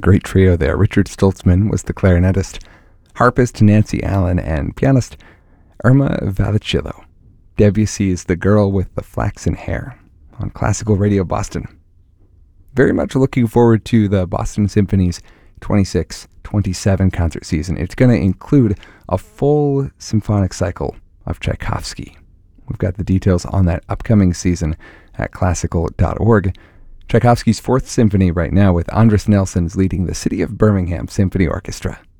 great trio there. Richard Stoltzman was the clarinetist, harpist Nancy Allen, and pianist Irma Vallicillo. Debussy's The Girl with the Flaxen Hair on Classical Radio Boston. Very much looking forward to the Boston Symphony's 26-27 concert season. It's going to include a full symphonic cycle of Tchaikovsky. We've got the details on that upcoming season at classical.org. Tchaikovsky's Fourth Symphony right now with Andris Nelsons leading the City of Birmingham Symphony Orchestra.